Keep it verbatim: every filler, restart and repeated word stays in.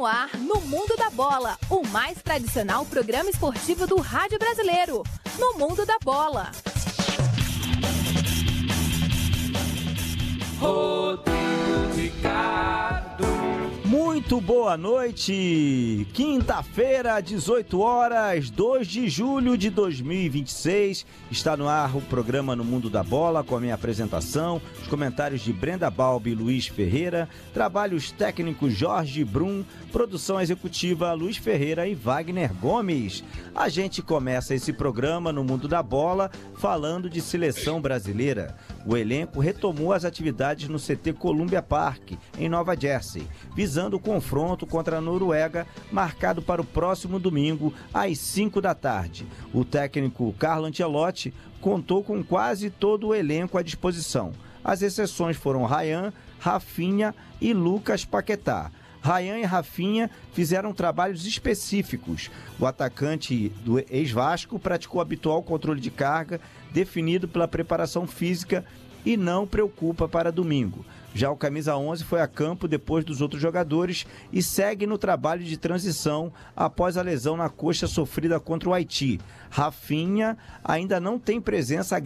no ar no Mundo da Bola, o mais tradicional programa esportivo do rádio brasileiro. No Mundo da Bola. Rodrigo Ricardo. Muito boa noite, quinta-feira, dezoito horas, dois de julho de dois mil e vinte e seis, está no ar o programa No Mundo da Bola, com a minha apresentação, os comentários de Brenda Balbi e Luiz Ferreira, trabalhos técnicos Jorge Brum, produção executiva Luiz Ferreira e Wagner Gomes. A gente começa esse programa No Mundo da Bola falando de seleção brasileira. O elenco retomou as atividades no C T Columbia Park, em Nova Jersey, visando o confronto contra a Noruega, marcado para o próximo domingo, às cinco da tarde. O técnico Carlo Ancelotti contou com quase todo o elenco à disposição. As exceções foram Ryan, Rafinha e Lucas Paquetá. Ryan e Rafinha fizeram trabalhos específicos. O atacante do ex-Vasco praticou o habitual controle de carga, definido pela preparação física, e não preocupa para domingo. Já o camisa onze foi a campo depois dos outros jogadores e segue no trabalho de transição após a lesão na coxa sofrida contra o Haiti. Rafinha ainda não tem presença